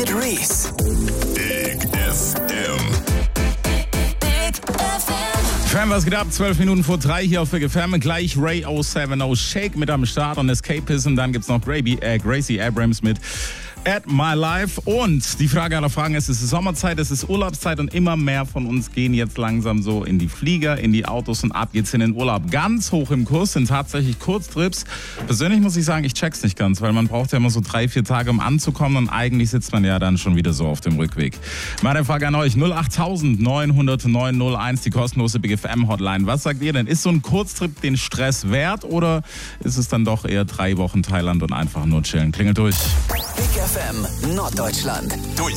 mit Reese. Big FM. Fam, was geht ab? 12 Minuten vor 3 hier auf Big FM. Gleich Ray 070 Shake mit am Start und Escapism. Dann gibt's noch Gracie Abrams mit At My Life. Und die Frage aller Fragen ist, es ist Sommerzeit, es ist Urlaubszeit und immer mehr von uns gehen jetzt langsam so in die Flieger, in die Autos und ab geht's in den Urlaub. Ganz hoch im Kurs sind tatsächlich Kurztrips. Persönlich muss ich sagen, ich check's nicht ganz, weil man braucht ja immer so 3-4 Tage, um anzukommen und eigentlich sitzt man ja dann schon wieder so auf dem Rückweg. Meine Frage an euch, 08000 900 901, die kostenlose Big FM Hotline. Was sagt ihr denn? Ist so ein Kurztrip den Stress wert oder ist es dann doch eher 3 Wochen Thailand und einfach nur chillen? Klingelt durch. Big FM Norddeutschland.